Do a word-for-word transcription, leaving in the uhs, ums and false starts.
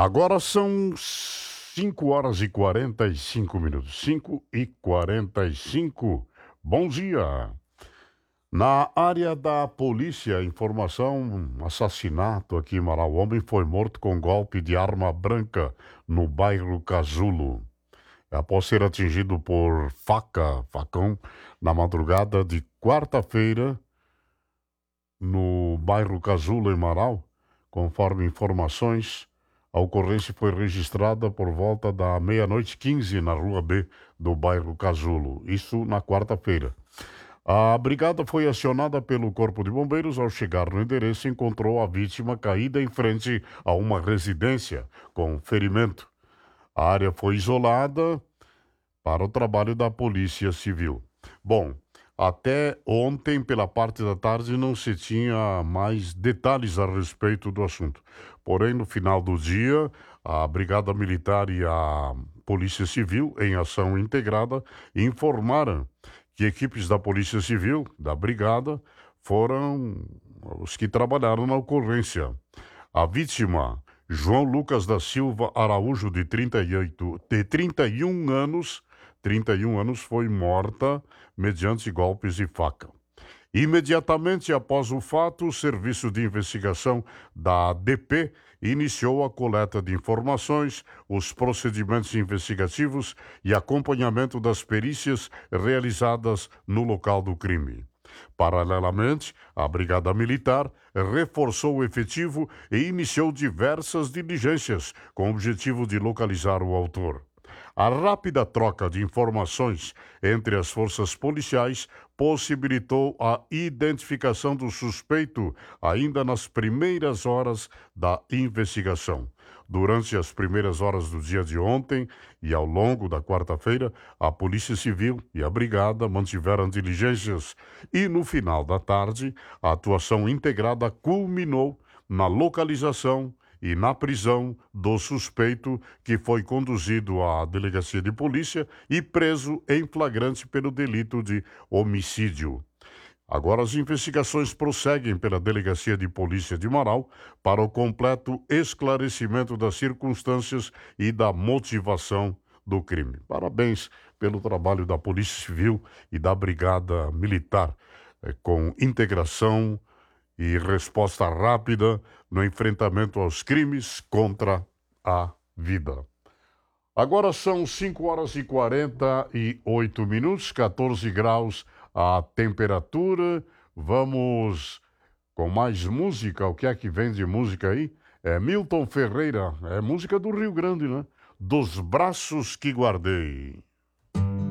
Agora são cinco horas e quarenta e cinco minutos. Cinco e quarenta e cinco. Bom dia. Na área da polícia, informação, um assassinato aqui em Manaus. O homem foi morto com golpe de arma branca no bairro Casulo. Após ser atingido por faca, facão, na madrugada de quarta-feira, no bairro Casulo, em Manaus, conforme informações, a ocorrência foi registrada por volta da meia-noite quinze na Rua B do bairro Casulo, isso na quarta-feira. A brigada foi acionada pelo Corpo de Bombeiros. Ao chegar no endereço, encontrou a vítima caída em frente a uma residência com ferimento. A área foi isolada para o trabalho da Polícia Civil. Bom, até ontem, pela parte da tarde, não se tinha mais detalhes a respeito do assunto. Porém, no final do dia, a Brigada Militar e a Polícia Civil, em ação integrada, informaram que equipes da Polícia Civil, da Brigada, foram os que trabalharam na ocorrência. A vítima, João Lucas da Silva Araújo, de trinta e oito, de trinta e um anos, trinta e um anos, foi morta mediante golpes de faca. Imediatamente após o fato, o Serviço de Investigação da A D P iniciou a coleta de informações, os procedimentos investigativos e acompanhamento das perícias realizadas no local do crime. Paralelamente, a Brigada Militar reforçou o efetivo e iniciou diversas diligências com o objetivo de localizar o autor. A rápida troca de informações entre as forças policiais possibilitou a identificação do suspeito ainda nas primeiras horas da investigação. Durante as primeiras horas do dia de ontem e ao longo da quarta-feira, a Polícia Civil e a Brigada mantiveram diligências e, no final da tarde, a atuação integrada culminou na localização e na prisão do suspeito, que foi conduzido à delegacia de polícia e preso em flagrante pelo delito de homicídio. Agora as investigações prosseguem pela Delegacia de Polícia de Manaus para o completo esclarecimento das circunstâncias e da motivação do crime. Parabéns pelo trabalho da Polícia Civil e da Brigada Militar, eh, com integração e resposta rápida no enfrentamento aos crimes contra a vida. Agora são cinco horas e quarenta e oito minutos, quatorze graus a temperatura. Vamos com mais música. O que é que vem de música aí? É Milton Ferreira, é música do Rio Grande, né? Dos Braços que Guardei.